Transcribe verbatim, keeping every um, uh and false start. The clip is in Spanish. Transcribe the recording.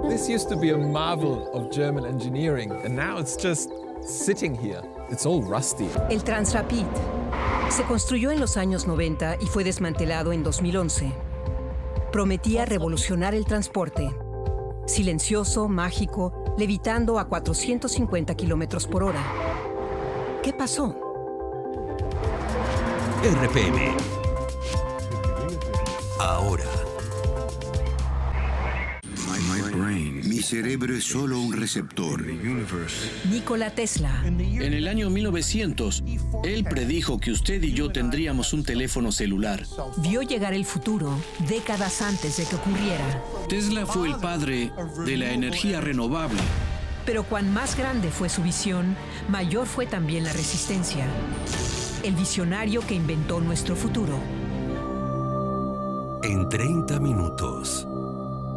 This used to be a marvel of German engineering, and now it's just sitting here. It's all rusty. El Transrapid se construyó en los años noventa y fue desmantelado en dos mil once. Prometía revolucionar el transporte. Silencioso, mágico, levitando a cuatrocientos cincuenta kilómetros por hora. ¿Qué pasó? R P M. Ahora. Mi cerebro es solo un receptor. Nikola Tesla. En el año mil novecientos, él predijo que usted y yo tendríamos un teléfono celular. Vio llegar el futuro décadas antes de que ocurriera. Tesla fue el padre de la energía renovable. Pero cuán más grande fue su visión, mayor fue también la resistencia. El visionario que inventó nuestro futuro. En treinta minutos.